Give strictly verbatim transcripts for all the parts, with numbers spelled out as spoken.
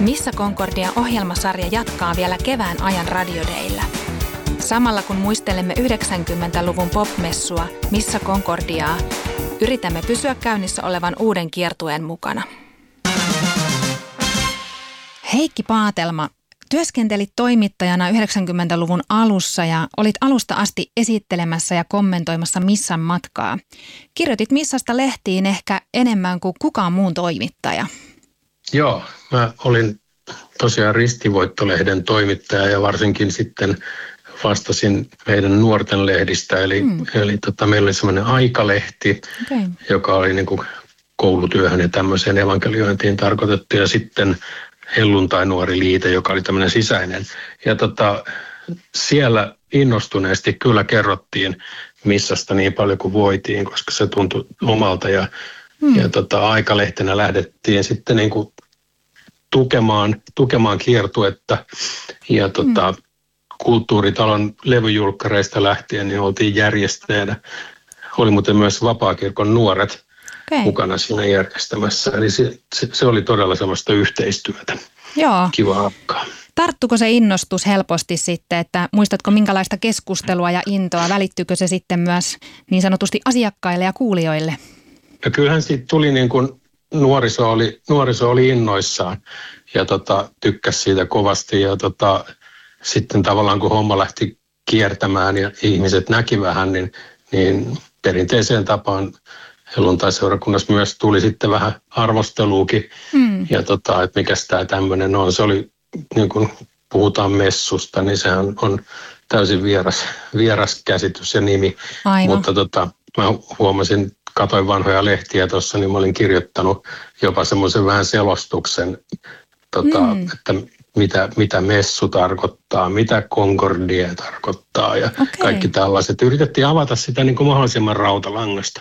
Missä Concordia -ohjelmasarja jatkaa vielä kevään ajan radiodeillä. Samalla kun muistelemme yhdeksänkymmentäluvun popmessua Missä Concordiaa, yritämme pysyä käynnissä olevan uuden kiertueen mukana. Heikki Paatelma, työskentelit toimittajana yhdeksänkymmentäluvun alussa ja olit alusta asti esittelemässä ja kommentoimassa Missan matkaa. Kirjoitit Missasta lehtiin ehkä enemmän kuin kukaan muun toimittaja. Joo, mä olin tosiaan Ristivoitto-lehden toimittaja ja varsinkin sitten vastasin meidän nuorten lehdistä. Eli, mm. eli tota, meillä oli semmoinen Aikalehti, okay. joka oli niin kuin koulutyöhön ja tämmöiseen evankeliointiin tarkoitettu. Ja sitten Helluntai-nuori liite, joka oli tämmöinen sisäinen. Ja tota, siellä innostuneesti kyllä kerrottiin Missasta niin paljon kuin voitiin, koska se tuntui omalta. Ja, mm. ja tota, Aikalehtenä lähdettiin sitten niin kuin tukemaan, tukemaan kiertuetta. Ja tota, mm. Kulttuuritalon levyjulkkareista lähtien niin oltiin järjestäjänä. Oli muuten myös Vapaakirkon nuoret okay. mukana siinä järjestämässä. Eli se, se, se oli todella semmoista yhteistyötä. Joo. Kiva hakkaa. Tarttuko se innostus helposti sitten, että muistatko minkälaista keskustelua ja intoa? Välittyykö se sitten myös niin sanotusti asiakkaille ja kuulijoille? Ja kyllähän siitä tuli niin kuin nuoriso oli, nuoriso oli innoissaan ja tota, tykkäsi siitä kovasti. Ja tota, sitten tavallaan kun homma lähti kiertämään ja ihmiset näki vähän, niin, niin perinteiseen tapaan helluntai-seurakunnassa myös tuli sitten vähän arvosteluukin. Mm. Ja tota, että mikäs tämä tämmöinen on. Se oli, niin kun puhutaan messusta, niin sehän on täysin vieras, vieras käsitys ja nimi. Aivan. Mutta tota, mä huomasin, katoin vanhoja lehtiä tuossa, niin mä olin kirjoittanut jopa semmoisen vähän selostuksen, tota, mm. että mitä, mitä messu tarkoittaa, mitä Concordia tarkoittaa ja okay. kaikki tällaiset. Yritettiin avata sitä niin kuin mahdollisimman rautalangasta.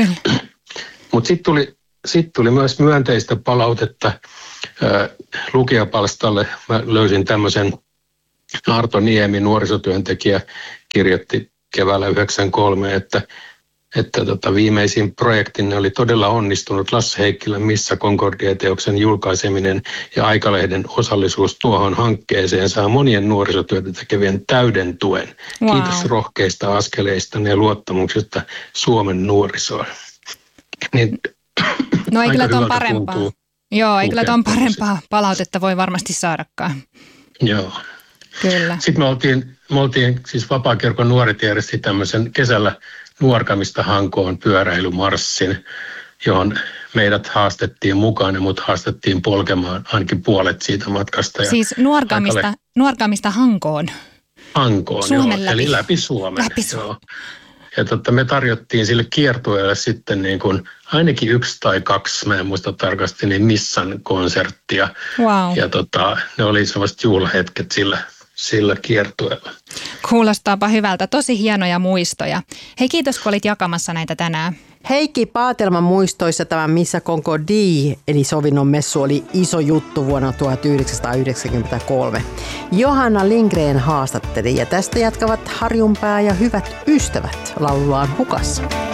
Mutta sitten tuli, sit tuli myös myönteistä palautetta ää, lukijapalstalle. Mä löysin tämmöisen Arto Niemi, nuorisotyöntekijä, kirjoitti keväällä yhdeksänkymmentäkolme, että että tota, viimeisin projektinne oli todella onnistunut. Lasse Heikkilän Missä Concordia-teoksen julkaiseminen ja Aikalehden osallisuus tuohon hankkeeseen saa monien nuorisotyötä tekevien täyden tuen. Wow. Kiitos rohkeista askeleista ja luottamuksesta Suomen nuorisoon. Niin, no ei kyllä tuon parempaa. Joo, ei kyllä tuon parempaa palautetta voi varmasti saadakaan. Joo. Kyllä. Sitten me oltiin, me oltiin siis Vapaakirkon nuoret järjesti tämmöisen kesällä Nuorgamista Hankoon pyöräilymarssin, johon meidät haastettiin mukaan ja mut haastettiin polkemaan ainakin puolet siitä matkasta. Ja siis Nuorgamista, aikale... Nuorgamista Hankoon? Hankoon, joo, läpi. Eli läpi Suomen. Läpi Suomen. Joo. Ja totta, me tarjottiin sille kiertueelle sitten niin kuin ainakin yksi tai kaksi, mä en muista tarkasti, niin Missan konserttia. Wow. Ja tota, ne oli sellaiset juhlahetket sillä sillä kiertueella. Kuulostaapa hyvältä. Tosi hienoja muistoja. Hei, kiitos kun olit jakamassa näitä tänään. Heikki Paatelman muistoissa tämä Missä Concordia, eli sovinnon messu, oli iso juttu vuonna tuhatyhdeksänsataayhdeksänkymmentäkolme. Johanna Lindgren haastatteli ja tästä jatkavat Harjunpää ja hyvät ystävät laulullaan hukassa.